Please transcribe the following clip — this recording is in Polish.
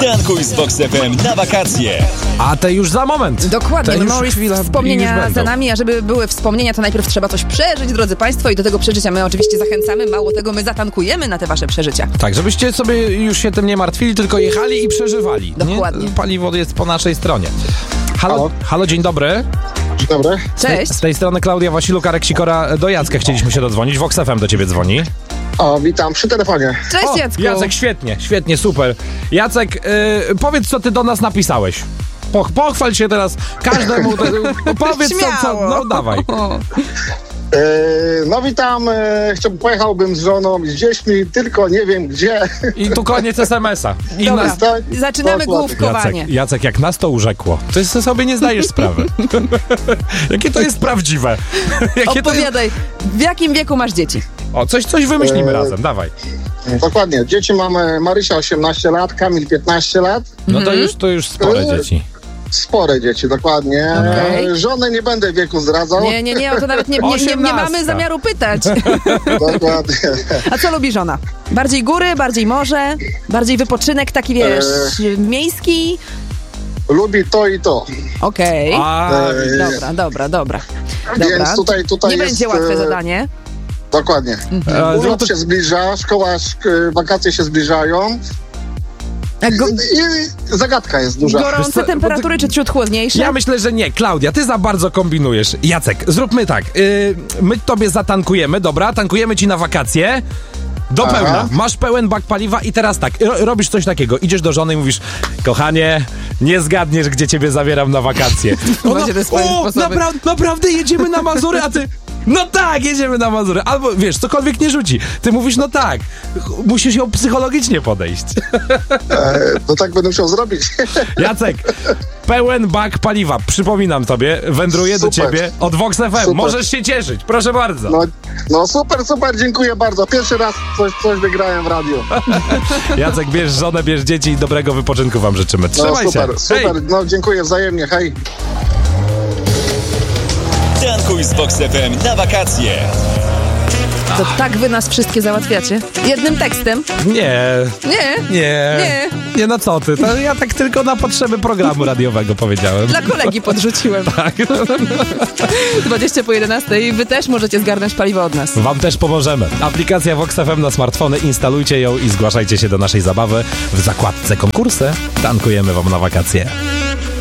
Tankuj z Vox FM na wakacje. A te już za moment. Dokładnie, Morris, wspomnienia już za nami, a żeby były wspomnienia, to najpierw trzeba coś przeżyć, drodzy Państwo, i do tego przeżycia my oczywiście zachęcamy. Mało tego, my zatankujemy na te wasze przeżycia. Tak, żebyście sobie już się tym nie martwili, tylko jechali i przeżywali. Dokładnie. Nie? Paliwo jest po naszej stronie. Halo, dzień dobry. Dzień dobry. Cześć. Z tej strony Klaudia Wasiluk, Arek Sikora. Do Jacka chcieliśmy się dodzwonić. Vox FM do ciebie dzwoni. O, witam przy telefonie. Cześć, Jacku. Jacek, świetnie, super. Jacek, powiedz, co ty do nas napisałeś. Pochwal się teraz każdemu. Powiedz, co. No, dawaj. No witam, pojechałbym z żoną, z dziećmi, tylko nie wiem gdzie. I tu koniec SMS-a. Dobra, zaczynamy główkowanie. Jacek, jak nas to urzekło, to sobie nie zdajesz sprawy. Jakie to jest prawdziwe? Opowiadaj, w jakim wieku masz dzieci? O, coś wymyślimy razem, dawaj. Dokładnie, dzieci mamy Marysia 18 lat, Kamil 15 lat. No to już spore dzieci. Spore dzieci, dokładnie. Okay. Żony nie będę wieku zdradzał. Nie, o to nawet nie mamy zamiaru pytać. Dokładnie. A co lubi żona? Bardziej góry, bardziej morze, bardziej wypoczynek taki, wiesz, miejski? Lubi to i to. Okej. Dobra. Więc tutaj nie jest, będzie łatwe zadanie. Dokładnie. Urlop się zbliża, wakacje się zbliżają. I zagadka jest duża. Gorące temperatury czy ciut chłodniejsze? Ja myślę, że nie. Klaudia, ty za bardzo kombinujesz. Jacek, zróbmy tak. My tobie zatankujemy, dobra? Tankujemy ci na wakacje. Do pełna. Masz pełen bak paliwa i teraz tak, robisz coś takiego. Idziesz do żony i mówisz: kochanie, nie zgadniesz, gdzie ciebie zabieram na wakacje. Naprawdę jedziemy na Mazury, a ty... No tak, jedziemy na Mazury. Albo, wiesz, cokolwiek nie rzuci. Ty mówisz, no tak. Musisz ją psychologicznie podejść. No tak będę musiał zrobić. Jacek, pełen bak paliwa. Przypominam tobie, wędruje do ciebie od Vox FM. Super. Możesz się cieszyć, proszę bardzo. No super, dziękuję bardzo. Pierwszy raz coś wygrałem w radiu. Jacek, bierz żonę, bierz dzieci i dobrego wypoczynku wam życzymy. Trzymaj się. Super. Hej. No dziękuję wzajemnie, hej. Tankuj z Vox FM na wakacje. To tak wy nas wszystkie załatwiacie? Jednym tekstem? Nie, no co ty? To ja tak tylko na potrzeby programu radiowego powiedziałem. Dla kolegi podrzuciłem. Tak. 20:11 i wy też możecie zgarnąć paliwo od nas. Wam też pomożemy. Aplikacja Vox FM na smartfony, instalujcie ją i zgłaszajcie się do naszej zabawy. W zakładce konkursy tankujemy wam na wakacje.